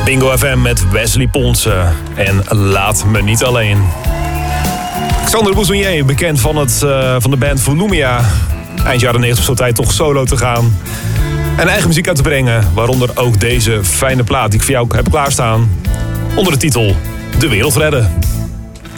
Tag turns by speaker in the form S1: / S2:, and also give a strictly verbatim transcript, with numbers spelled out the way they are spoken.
S1: Bingo F M met Wesley Ponsen en Laat me niet alleen. Xander Bouzonier, bekend van, het, uh, van de band Volumia. Eind jaren negentig was tijd toch solo te gaan. En eigen muziek uit te brengen. Waaronder ook deze fijne plaat die ik voor jou heb klaarstaan. Onder de titel De Wereld Redden.